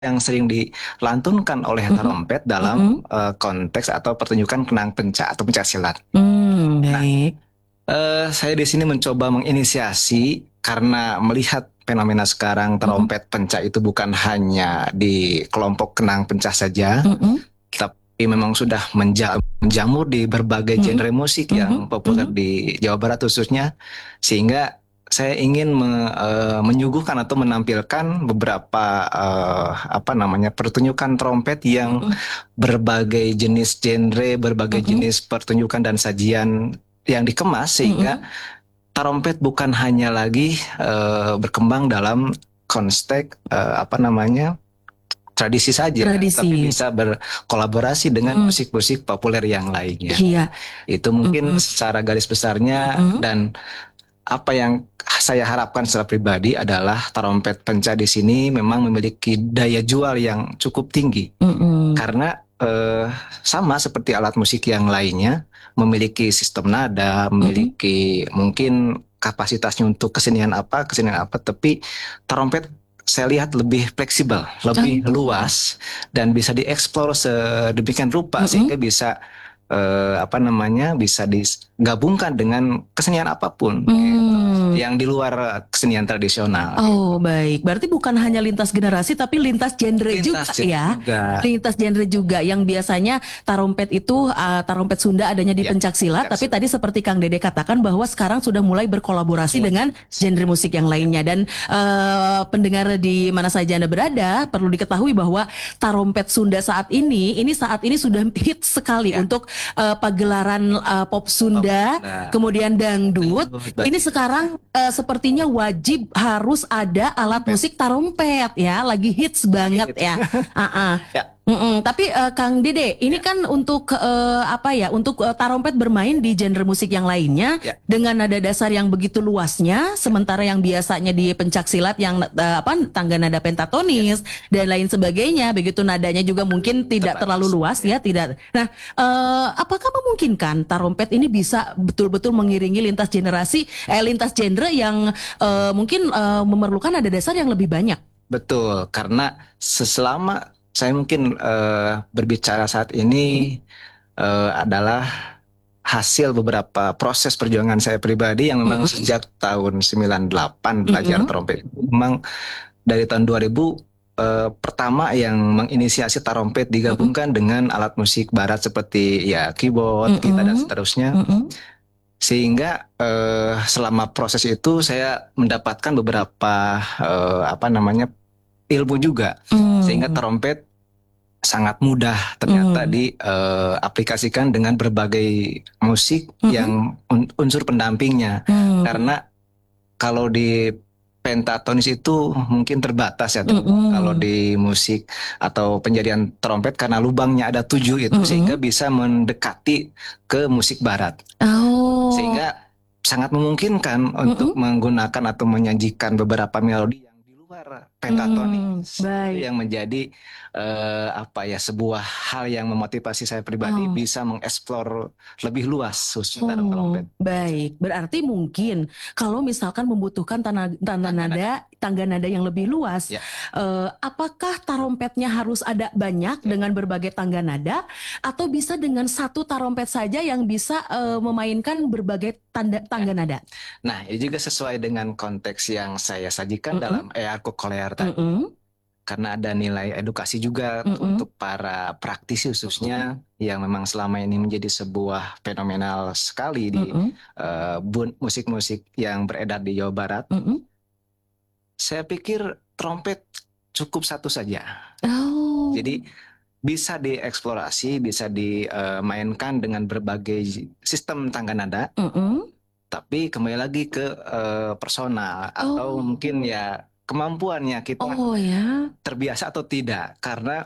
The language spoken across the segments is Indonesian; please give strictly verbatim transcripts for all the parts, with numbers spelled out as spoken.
yang sering dilantunkan oleh Mm-mm. trompet dalam Mm-mm. eh, konteks atau pertunjukan kenang penca atau pencaksilat. Hmm, Nah, baik. eh, saya di sini mencoba menginisiasi karena melihat fenomena sekarang Mm-mm. trompet penca itu bukan hanya di kelompok kenang penca saja, Mm-mm. tapi memang sudah menja- menjamur di berbagai Mm-mm. genre musik yang Mm-mm. populer Mm-mm. di Jawa Barat khususnya, sehingga saya ingin me- eh, menyuguhkan atau menampilkan beberapa eh, apa namanya pertunjukan trompet yang Mm-mm. berbagai jenis genre, berbagai Mm-mm. jenis pertunjukan dan sajian yang dikemas sehingga Mm-mm. trompet bukan hanya lagi eh, berkembang dalam konteks eh, apa namanya tradisi saja, tapi Tradisi. bisa berkolaborasi dengan Mm. musik-musik populer yang lainnya. Iya. Itu mungkin Mm-mm. secara garis besarnya, Mm-mm. dan apa yang saya harapkan secara pribadi adalah trompet penca di sini memang memiliki daya jual yang cukup tinggi Mm-mm. karena eh, sama seperti alat musik yang lainnya memiliki sistem nada, Mm-mm. memiliki mungkin kapasitasnya untuk kesenian apa, kesenian apa, tapi trompet saya lihat lebih fleksibel, lebih Oh. luas dan bisa dieksplor sedemikian rupa Mm-mm. sehingga bisa eh, apa namanya bisa digabungkan dengan kesenian apapun gitu, Hmm. yang di luar kesenian tradisional gitu. Oh, baik. Berarti bukan hanya lintas generasi, tapi lintas genre Lintas juga genre ya. juga, Lintas genre juga yang biasanya tarompet itu, uh, tarompet Sunda adanya di ya, pencaksilat, pencak tapi silat. tadi seperti Kang Dede katakan bahwa sekarang sudah mulai berkolaborasi dengan genre musik yang Ya, lainnya. Dan uh, pendengar di mana saja Anda berada, perlu diketahui bahwa tarompet Sunda saat ini, ini saat ini sudah hit sekali ya. untuk uh, pagelaran uh, pop Oh, Sunda, Sunda. kemudian dangdut. Dangdut, Ini betul. sekarang eh, sepertinya wajib harus ada alat Trompet. musik tarompet ya, lagi hits Lagi banget hits. ya. Ah, ah. Ya, Mm-mm. Tapi eh, Kang Dede, ini ya, kan untuk eh, apa ya? Untuk eh, tarompet bermain di genre musik yang lainnya ya, dengan nada dasar yang begitu luasnya, ya, sementara yang biasanya di pencaksilat yang eh, apa tangga nada ya. pentatonis dan lain sebagainya, begitu nadanya juga mungkin tidak terlalu Terbatas. luas Ya. ya, tidak. Nah, eh, apakah memungkinkan tarompet ini bisa betul-betul mengiringi lintas generasi, eh lintas genre yang eh, mungkin eh, memerlukan nada dasar yang lebih banyak? Betul, karena seselama saya mungkin eh, berbicara saat ini eh, adalah hasil beberapa proses perjuangan saya pribadi yang memang Mm-mm. sejak tahun sembilan puluh delapan belajar Mm-mm. trompet. Memang dari tahun dua ribu eh, pertama yang menginisiasi trompet Mm-mm. digabungkan dengan alat musik barat seperti ya keyboard, gitar dan Mm-mm. seterusnya. Mm-mm. Sehingga eh, selama proses itu saya mendapatkan beberapa eh, apa namanya ilmu juga. Sehingga Mm. trompet sangat mudah ternyata Mm. diaplikasikan dengan berbagai musik Mm-mm. yang un- unsur pendampingnya. Mm. Karena kalau di pentatonis itu mungkin terbatas ya. Kalau Mm-mm. di musik atau penjadian trompet karena lubangnya ada tujuh itu sehingga Mm-mm. bisa mendekati ke musik barat. Oh. Sehingga sangat memungkinkan untuk Mm-mm. menggunakan atau menyajikan beberapa melodi yang di luar Mm. pentatonis. Itu Baik. yang menjadi eh, apa ya sebuah hal yang memotivasi saya pribadi Oh. bisa mengeksplor lebih luas khususnya dalam Oh, trompet. baik. Berarti mungkin kalau misalkan membutuhkan tanda, tanda Tangga nada. nada, tangga nada yang lebih luas, Ya, eh, apakah tarompetnya harus ada banyak ya. dengan berbagai tangga nada, atau bisa dengan satu tarompet saja yang bisa eh, memainkan berbagai tanda, Ya. tangga nada? Nah, ini juga sesuai dengan konteks yang saya sajikan Mm-mm. dalam e-artbook Kolear tadi. Mm-mm. Karena ada nilai edukasi juga Mm-mm. untuk para praktisi khususnya yang memang selama ini menjadi sebuah fenomenal sekali di Mm-mm. eh, bun- musik-musik yang beredar di Jawa Barat. Mm-mm. Saya pikir trompet cukup satu saja. Oh. Jadi bisa dieksplorasi, bisa dimainkan dengan berbagai sistem tangga nada, Mm-mm. tapi kembali lagi ke eh, personal atau Oh. mungkin ya kemampuannya kita Oh ya. terbiasa atau tidak. Karena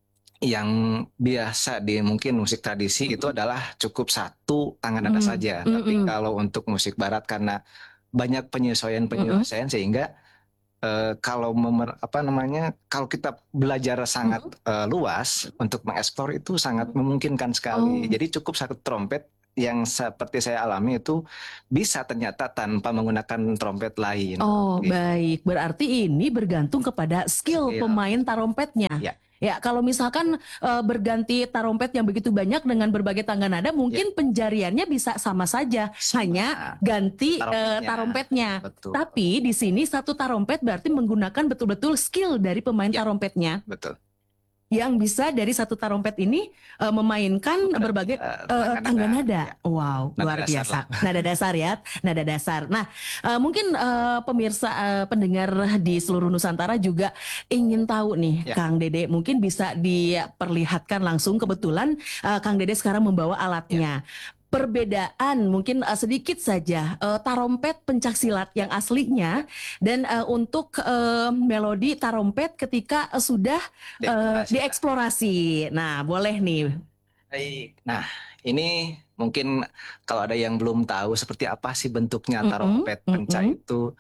yang biasa di mungkin musik tradisi itu Mm-mm. adalah cukup satu tangan nada Mm. saja. Tapi Mm-mm. kalau untuk musik barat karena banyak Mm-mm. penyesuaian-penyesuaian sehingga eh, kalau memer, apa namanya kalau kita belajar sangat Mm-mm. eh, luas untuk mengeksplor itu sangat memungkinkan sekali. Oh. Jadi cukup satu trompet yang seperti saya alami itu bisa ternyata tanpa menggunakan trompet lain. Oh, Gitu. baik. Berarti ini bergantung kepada skill Skill. pemain tarompetnya. Ya. Ya, kalau misalkan eh, berganti tarompet yang begitu banyak dengan berbagai tangga nada, mungkin penjariannya bisa sama saja, hanya ganti eh, Tarompetnya. tarompetnya. Betul. Tapi di sini satu tarompet berarti menggunakan betul-betul skill dari pemain Ya. tarompetnya, Betul. yang bisa dari satu tarompet ini eh, memainkan berbagai Eh, eh, tangga tangga nada. nada. Ya. Wow, Nada luar dasar biasa. lah. Nada dasar ya, nada dasar. Nah, eh, mungkin eh, pemirsa eh, pendengar di seluruh Nusantara juga ingin tahu nih, Ya. Kang Dede, mungkin bisa diperlihatkan langsung. Kebetulan eh, Kang Dede sekarang membawa alatnya. Perbedaan mungkin uh, sedikit saja uh, tarompet pencaksilat yang aslinya dan uh, untuk uh, melodi tarompet ketika uh, sudah uh, Dieksplorasi. dieksplorasi. Nah, boleh nih. Baik. Nah, ini mungkin kalau ada yang belum tahu seperti apa sih bentuknya Mm-mm, tarompet penca mm-mm, itu,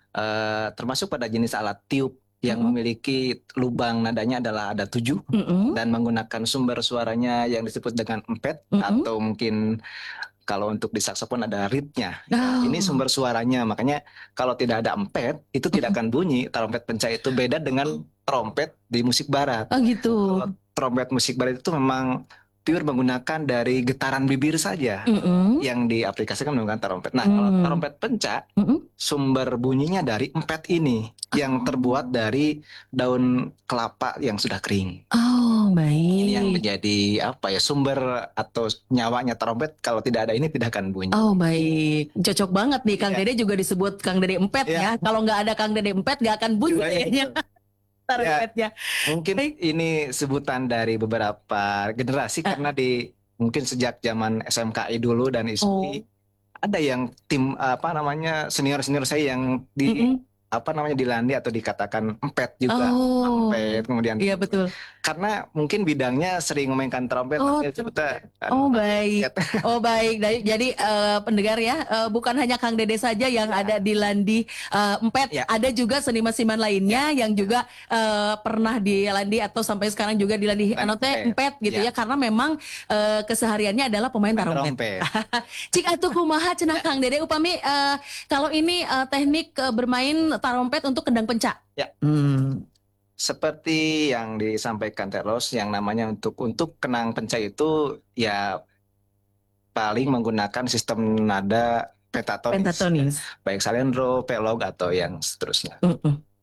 eh, termasuk pada jenis alat tiup yang mm-mm, memiliki lubang nadanya adalah ada tujuh mm-mm, dan menggunakan sumber suaranya yang disebut dengan empet mm-mm. atau mungkin kalau untuk di saksofon ada reednya. Oh, Ini sumber suaranya, makanya kalau tidak ada empet itu tidak akan bunyi. Trompet penca itu beda dengan trompet di musik barat. oh gitu. Kalau trompet musik barat itu memang pure menggunakan dari getaran bibir saja Mm-mm, yang diaplikasikan menggunakan trompet. Nah, kalau mm, trompet penca mm-mm. sumber bunyinya dari empet ini yang terbuat dari daun kelapa yang sudah kering. Oh, Ini yang baik. menjadi apa ya sumber atau nyawanya trompet. Kalau tidak ada ini tidak akan bunyi. Oh, baik. Cocok banget nih, Kang Iya. Dede juga disebut Kang Dede Empet Iya. ya. Kalau nggak ada Kang Dede Empet, nggak akan bunyi Iya, kayaknya tarompetnya. Mungkin Baik. ini sebutan dari beberapa generasi Eh. karena di mungkin sejak zaman S M K I dulu dan I S P I Oh. ada yang tim apa namanya senior-senior saya yang di Mm-mm. apa namanya dilandi atau dikatakan empet juga. Oh, Empet kemudian iya betul. karena mungkin bidangnya sering memainkan trompet Oh, makanya kita Oh baik, oh baik. Dari- Jadi eh, pendengar ya, eh, bukan hanya Kang Dede saja yang ada di Landi eh, Empet, Ya. ada juga seniman-seniman lainnya yang juga eh, pernah di Landi atau sampai sekarang juga di Landi Landi anu teh Empet. Empet gitu ya, Ya. karena memang eh, kesehariannya adalah pemain tarompet. trompet. Cik atuh kumaha cenah Kang Dede upami eh, kalau ini eh, teknik eh, bermain tarompet untuk kendang penca. Ya. Hmm. Seperti yang disampaikan Teros, yang namanya untuk untuk kenang penca itu ya paling menggunakan sistem nada pentatonis, Pentatonis. baik salendro, pelog atau yang seterusnya. Mm-mm.